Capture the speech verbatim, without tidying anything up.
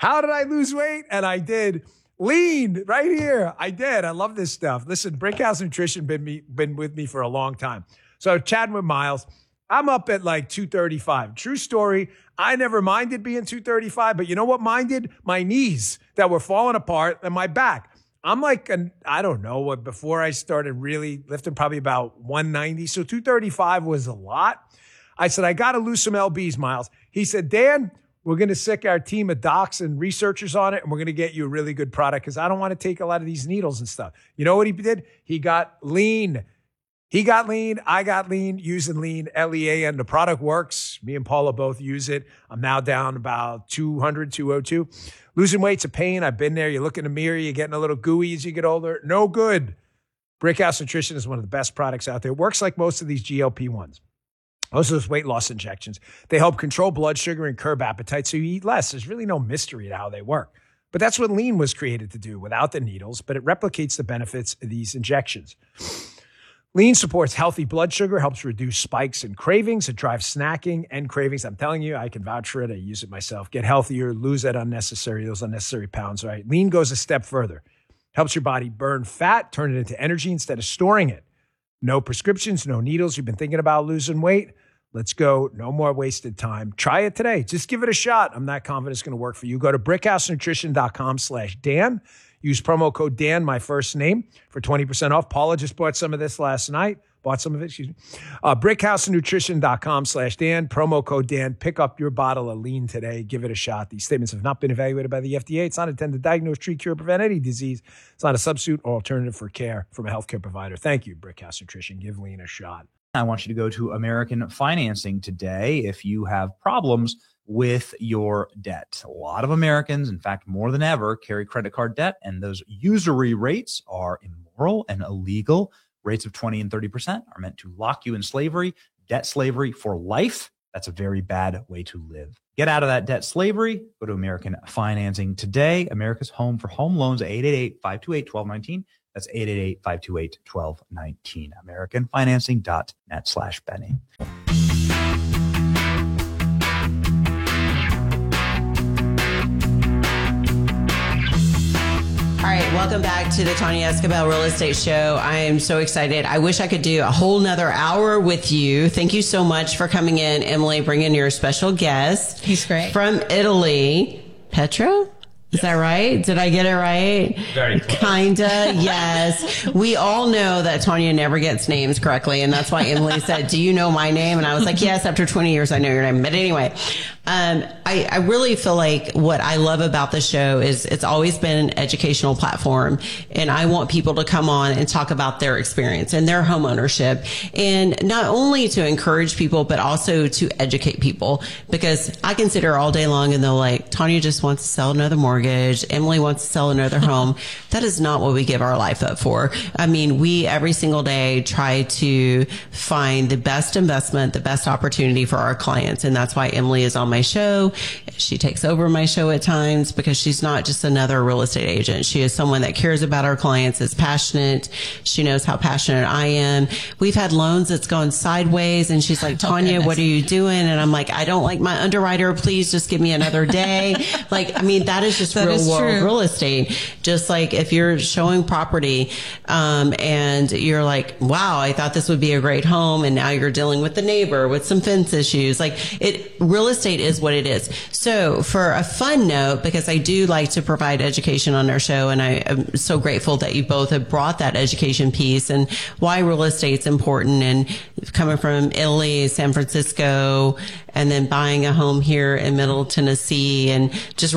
How did I lose weight? And I did. Lean right here. I did. I love this stuff. Listen, Brickhouse Nutrition been me been with me for a long time. So chatting with Miles, I'm up at like two thirty-five. True story. I never minded being two thirty-five, but you know what minded? My knees that were falling apart and my back. I'm like, an, I don't know what, before I started really lifting, probably about one ninety. So two thirty-five was a lot. I said, I got to lose some L Bs, Miles. He said, Dan, we're going to sick our team of docs and researchers on it, and we're going to get you a really good product because I don't want to take a lot of these needles and stuff. You know what he did? He got lean. He got lean. I got lean using lean, L E A N. The product works. Me and Paula both use it. I'm now down about two hundred, two oh two. Losing weight's a pain. I've been there. You look in the mirror, you're getting a little gooey as you get older. No good. Brickhouse Nutrition is one of the best products out there. It works like most of these G L P ones. Most of those weight loss injections. They help control blood sugar and curb appetite so you eat less. There's really no mystery to how they work. But that's what lean was created to do without the needles, but it replicates the benefits of these injections. Lean supports healthy blood sugar, helps reduce spikes and cravings. It drives snacking and cravings. I'm telling you, I can vouch for it. I use it myself. Get healthier, lose that unnecessary, those unnecessary pounds, right? Lean goes a step further. Helps your body burn fat, turn it into energy instead of storing it. No prescriptions, no needles. You've been thinking about losing weight? Let's go. No more wasted time. Try it today. Just give it a shot. I'm not confident it's going to work for you. Go to brickhousenutrition.com slash Dan. Use promo code Dan, my first name, for twenty percent off. Paula just bought some of this last night. Bought some of it, excuse me. Uh, brickhousenutrition.com slash Dan. Promo code Dan. Pick up your bottle of lean today. Give it a shot. These statements have not been evaluated by the F D A. It's not intended to diagnose, treat, cure, prevent any disease. It's not a substitute or alternative for care from a healthcare provider. Thank you, Brickhouse Nutrition. Give lean a shot. I want you to go to American Financing today if you have problems with your debt. A lot of Americans, in fact, more than ever, carry credit card debt, and those usury rates are immoral and illegal. Rates of twenty and thirty percent are meant to lock you in slavery, debt slavery for life. That's a very bad way to live. Get out of that debt slavery. Go to American Financing today. America's home for home loans at eight eight eight, five two eight, one two one nine. That's eight eight eight, five two eight, one two one nine. American Financing dot net slash Benny. All right, welcome back to the Tanya Escobar Real Estate Show. I am so excited. I wish I could do a whole nother hour with you. Thank you so much for coming in, Emily, bringing your special guest. He's great. From Italy, Petro? Is that right? Did I get it right? Very close. Kinda, yes. We all know that Tanya never gets names correctly, and that's why Emily said, do you know my name? And I was like, yes, after twenty years, I know your name. But anyway, um, I, I really feel like what I love about the show is it's always been an educational platform, and I want people to come on and talk about their experience and their home ownership, and not only to encourage people, but also to educate people, because I can sit here all day long and they're like, Tanya just wants to sell another mortgage. Emily wants to sell another home. That is not what we give our life up for. I mean, we every single day try to find the best investment, the best opportunity for our clients. And that's why Emily is on my show. She takes over my show at times because she's not just another real estate agent. She is someone that cares about our clients, is passionate. She knows how passionate I am. We've had loans that's gone sideways, and she's like, Tanya, oh, what are you doing? And I'm like, I don't like my underwriter. Please just give me another day. Like, I mean, that is just That real is world true. real estate. Just like if you're showing property, um, and you're like, wow, I thought this would be a great home. And now you're dealing with the neighbor with some fence issues. Like it, real estate is what it is. So for a fun note, because I do like to provide education on our show, and I am so grateful that you both have brought that education piece and why real estate's important, and coming from Italy, San Francisco, and then buying a home here in Middle Tennessee, and just